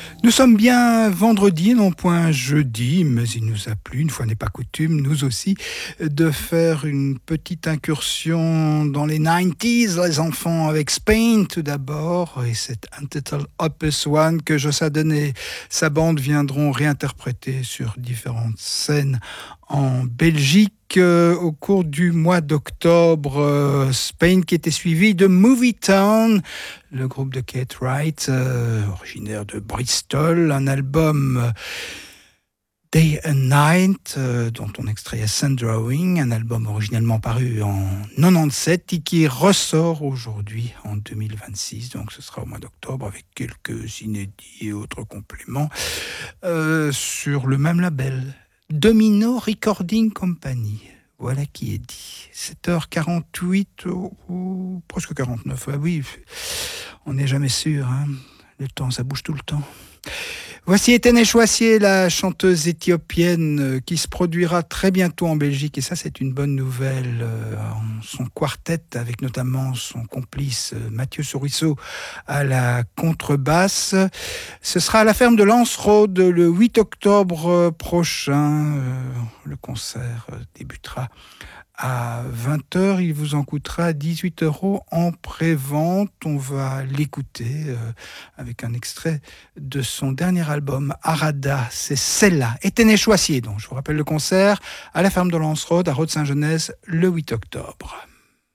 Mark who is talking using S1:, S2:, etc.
S1: Nous sommes bien vendredi, non point jeudi, mais il nous a plu, une fois n'est pas coutume, nous aussi, de faire une petite incursion dans les 90s, les enfants, avec Spain tout d'abord, et cet Untitled Opus One que Joss Whedon et sa bande viendront réinterpréter sur différentes scènes en Belgique au cours du mois d'octobre. Spain qui était suivi de Movie Town, le groupe de Kate Wright, originaire de Bristol, un album Day and Night, dont on extrait Sun Drawing, un album originellement paru en 97 et qui ressort aujourd'hui en 2026, donc ce sera au mois d'octobre avec quelques inédits et autres compléments sur le même label. Domino Recording Company. Voilà qui est dit. 7h48 ou presque 49. Ah oui, on n'est jamais sûr. Hein. Le temps, ça bouge tout le temps. Voici Etene Choissier, la chanteuse éthiopienne qui se produira très bientôt en Belgique. Et ça, c'est une bonne nouvelle. Son quartet, avec notamment son complice Mathieu Souriceau à la contrebasse. Ce sera à la ferme de Lancerode le 8 octobre prochain. Le concert débutera à 20h. Il vous en coûtera 18 € en pré-vente. On va l'écouter avec un extrait de son dernier album, Arada. C'est celle-là, Etene Choissier. Donc, je vous rappelle le concert à la ferme de Lancerode, à Rode-Saint-Genès, le 8 octobre.